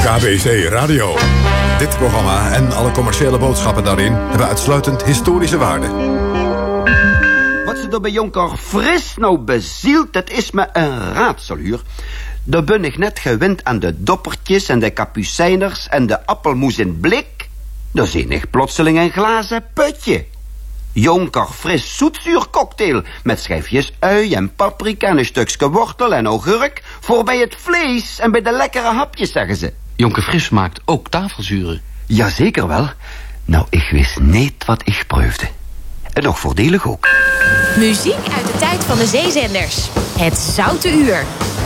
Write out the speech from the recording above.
KBC Radio. Dit programma en alle commerciële boodschappen daarin hebben uitsluitend historische waarde. Wat ze er bij Jonker Fris nou bezielt, dat is me een raadselhuur. Daar ben ik net gewend aan de doppertjes en de kapucijners en de appelmoes in blik. Daar zie ik plotseling een glazen putje. Jonker Fris zoetzuurcocktail met schijfjes ui en paprika en een stukje wortel en augurk voor bij het vlees en bij de lekkere hapjes, zeggen ze. Jonker Fris maakt ook tafelzuren. Jazeker wel. Nou, ik wist niet wat ik proefde. En nog voordelig ook. Muziek uit de tijd van de zeezenders. Het Zoute Uur.